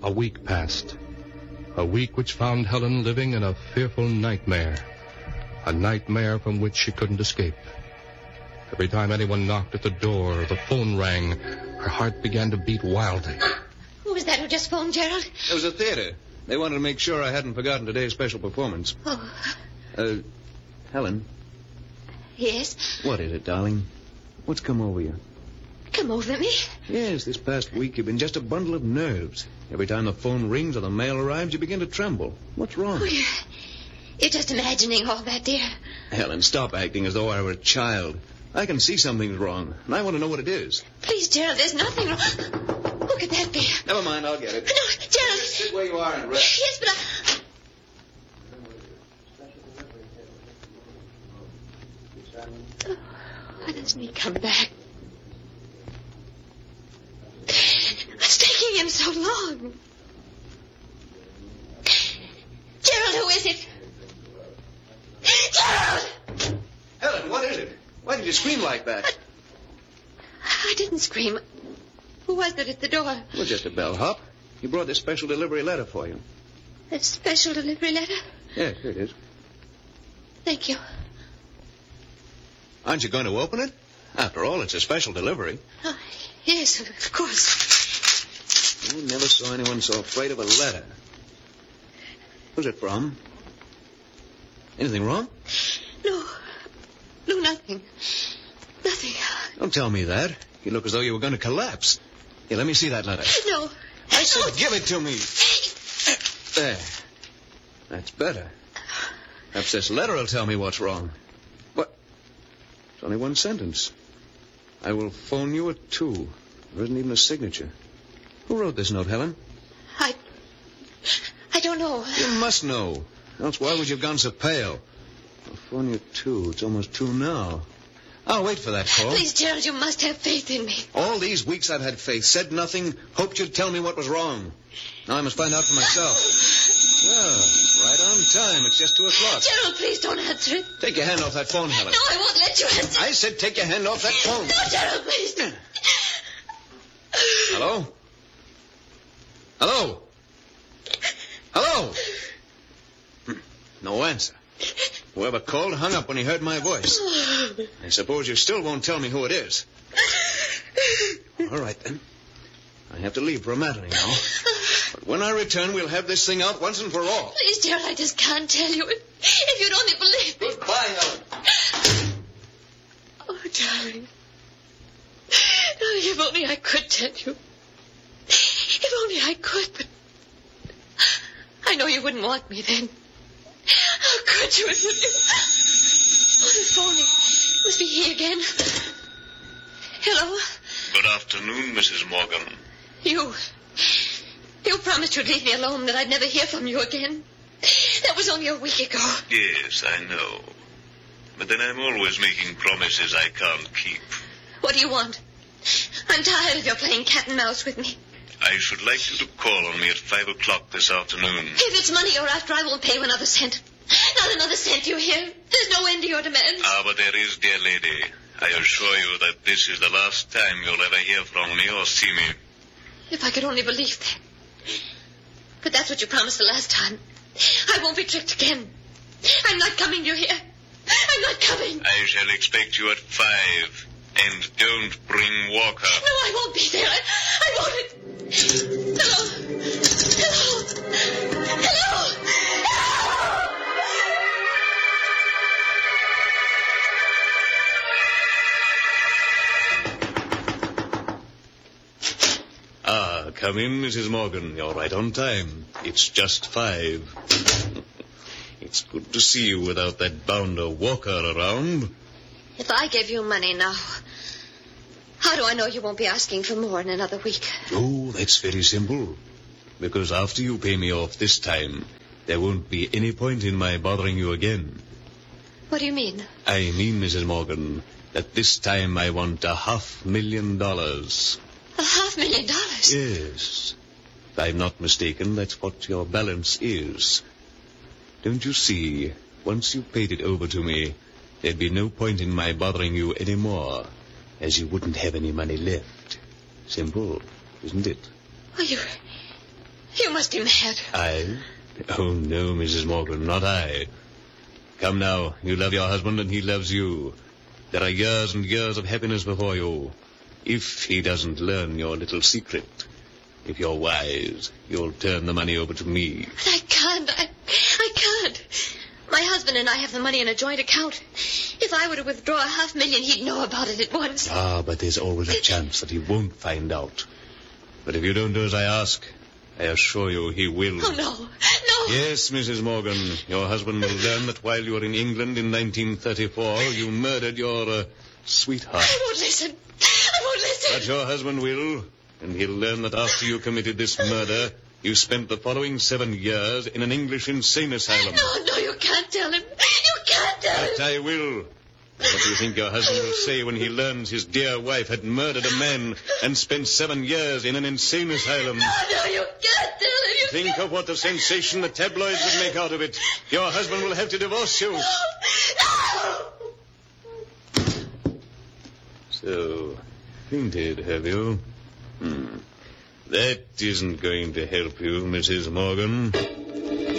A week passed. A week which found Helen living in a fearful nightmare. A nightmare from which she couldn't escape. Every time anyone knocked at the door or the phone rang, her heart began to beat wildly. Who was that who just phoned, Gerald? It was a theater. They wanted to make sure I hadn't forgotten today's special performance. Oh. Helen? Yes? What is it, darling? What's come over you? Come over me? Yes, this past week you've been just a bundle of nerves. Every time the phone rings or the mail arrives, you begin to tremble. What's wrong? Oh, you're just imagining all that, dear. Helen, stop acting as though I were a child. I can see something's wrong, and I want to know what it is. Please, Gerald, there's nothing wrong. Who could that be? Never mind, I'll get it. No, Gerald. Sit where you are and rest. Yes, but why doesn't he come back? What's taking him so long? Gerald, who is it? Gerald! Helen, what is it? Why did you scream like that? I didn't scream. Who was it at the door? Well, just a bellhop. He brought this special delivery letter for you. A special delivery letter? Yes, here it is. Thank you. Aren't you going to open it? After all, it's a special delivery. Oh, yes, of course. I never saw anyone so afraid of a letter. Who's it from? Anything wrong? No, nothing. Nothing. Don't tell me that. You look as though you were going to collapse. Here, let me see that letter. No. I said give it to me. There. That's better. Perhaps this letter will tell me what's wrong. What? It's only one sentence. I will phone you at 2. There isn't even a signature. Who wrote this note, Helen? I don't know. You must know. Else why would you have gone so pale? I'll phone you at 2. It's almost 2 now. I'll wait for that call. Please, Gerald, you must have faith in me. All these weeks I've had faith, said nothing, hoped you'd tell me what was wrong. Now I must find out for myself. Well, right on time. It's just 2 o'clock. Gerald, please don't answer it. Take your hand off that phone, Helen. No, I won't let you answer. I said take your hand off that phone. No, Gerald, please. Hello? Hello? Hello? No answer. Whoever called hung up when he heard my voice. I suppose you still won't tell me who it is. All right, then. I have to leave for a matinee now. But when I return, we'll have this thing out once and for all. Please, Gerald, I just can't tell you. If you'd only believe me. Goodbye, Helen. Oh, darling. Oh, if only I could tell you. If only I could, but I know you wouldn't want me then. How could you? Oh, his phone. It must be he again. Hello? Good afternoon, Mrs. Morgan. You promised you'd leave me alone, that I'd never hear from you again. That was only a week ago. Yes, I know. But then I'm always making promises I can't keep. What do you want? I'm tired of your playing cat and mouse with me. I should like you to call on me at 5 o'clock this afternoon. If it's money you're after, I won't pay you another cent. Not another cent, you hear? There's no end to your demands. Ah, but there is, dear lady. I assure you that this is the last time you'll ever hear from me or see me. If I could only believe that. But that's what you promised the last time. I won't be tricked again. I'm not coming, you hear? I'm not coming. I shall expect you at 5. And don't bring Walker. No, I won't be there. I won't. Hello. Hello. Hello. Ah, come in, Mrs. Morgan. You're right on time. It's just 5. It's good to see you without that bounder Walker around. If I give you money now, how do I know you won't be asking for more in another week? Oh, that's very simple. Because after you pay me off this time, there won't be any point in my bothering you again. What do you mean? I mean, Mrs. Morgan, that this time I want $500,000. $500,000? Yes. If I'm not mistaken, that's what your balance is. Don't you see, once you've paid it over to me, there'd be no point in my bothering you anymore, as you wouldn't have any money left. Simple, isn't it? Oh, You must be mad. I? Oh, no, Mrs. Morgan, not I. Come now, you love your husband and he loves you. There are years and years of happiness before you. If he doesn't learn your little secret, if you're wise, you'll turn the money over to me. But I can't. I can't. My husband and I have the money in a joint account. If I were to withdraw $500,000, he'd know about it at once. Ah, but there's always a chance that he won't find out. But if you don't do as I ask, I assure you he will. Oh, no. No. Yes, Mrs. Morgan, your husband will learn that while you were in England in 1934, you murdered your sweetheart. I won't listen. I won't listen. But your husband will, and he'll learn that after you committed this murder, you spent the following 7 years in an English insane asylum. No, you can't tell him. You can't tell him. But I will. What do you think your husband will say when he learns his dear wife had murdered a man and spent 7 years in an insane asylum? No, you can't tell him. You Think of what the sensation the tabloids would make out of it. Your husband will have to divorce you. No! So, fainted, have you? That isn't going to help you, Mrs. Morgan.